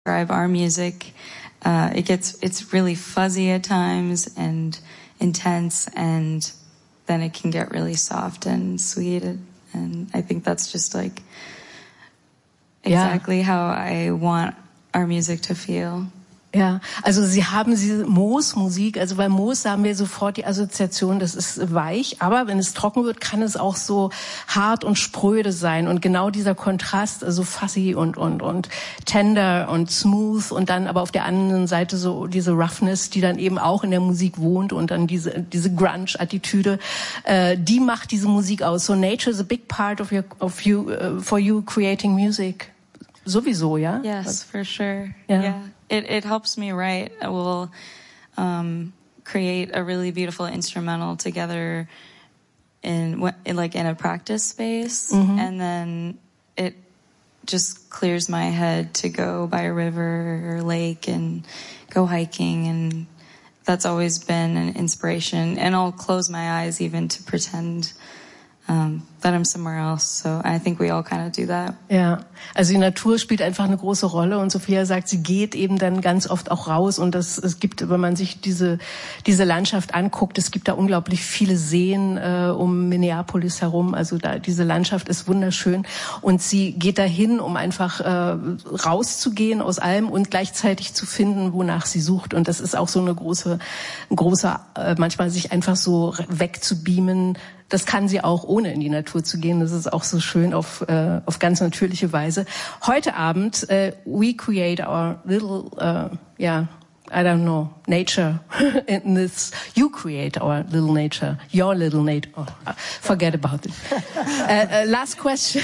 describe our music. It's really fuzzy at times and intense, and then it can get really soft and sweet, and I think that's just like exactly how I want our music to feel. Ja, also Sie haben diese Moos-Musik, also bei Moos haben wir sofort die Assoziation, das ist weich, aber wenn es trocken wird, kann es auch so hart und spröde sein, und genau dieser Kontrast, also fuzzy und tender und smooth, und dann aber auf der anderen Seite so diese Roughness, die dann eben auch in der Musik wohnt, und dann diese Grunge-Attitüde, die macht diese Musik aus. So nature is a big part for you creating music. Sowieso, ja? Yes, for sure. Yeah. It helps me write. We'll create a really beautiful instrumental together in a practice space, and then it just clears my head to go by a river or lake and go hiking, and that's always been an inspiration. And I'll close my eyes even to pretend that I'm somewhere else. So I think we all kind of do that. Ja, also die Natur spielt einfach eine große Rolle, und Sophia sagt, sie geht eben dann ganz oft auch raus, und es gibt, wenn man sich diese Landschaft anguckt, es gibt da unglaublich viele Seen um Minneapolis herum, also diese Landschaft ist wunderschön, und sie geht dahin, um einfach rauszugehen aus allem und gleichzeitig zu finden, wonach sie sucht, und das ist auch so eine große manchmal sich einfach so wegzubeamen. Das kann sie auch, ohne in die Natur zu gehen. Das ist auch so schön auf ganz natürliche Weise. Heute Abend, we create our little, I don't know, nature in this. You create our little nature, your little nature. Oh, forget about it. Last question.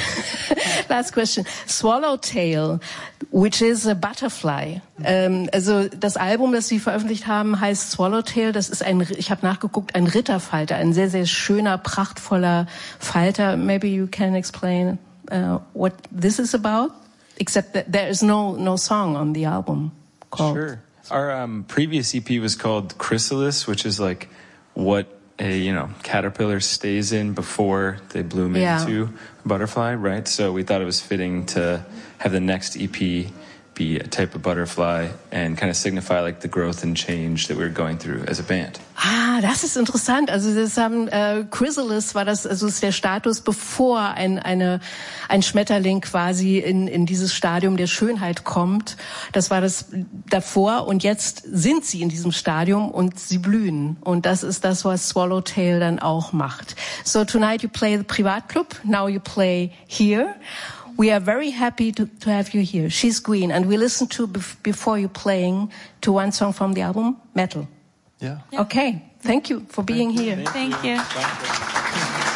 Swallowtail, which is a butterfly. Also das Album, das Sie veröffentlicht haben, heißt Swallowtail. Das ist ich habe nachgeguckt, ein Ritterfalter, ein sehr, sehr schöner, prachtvoller Falter. Maybe you can explain what this is about, except that there is no song on the album called. Sure. Our previous EP was called Chrysalis, which is like what a caterpillar stays in before they bloom into a butterfly, right? So we thought it was fitting to have the next EP be a type of butterfly and kind of signify like the growth and change that we were going through as a band. Ah, das ist interessant. Also das haben Chrysalis war das, also ist der Status, bevor ein Schmetterling quasi in dieses Stadium der Schönheit kommt. Das war das davor, und jetzt sind sie in diesem Stadium und sie blühen. Und das ist das, was Swallowtail dann auch macht. So tonight you play the Privatclub, now you play here. We are very happy to have you here. She's Green, and we listened to before you playing to one song from the album, Metal. Yeah. Okay. Thank you for being here. Thank you.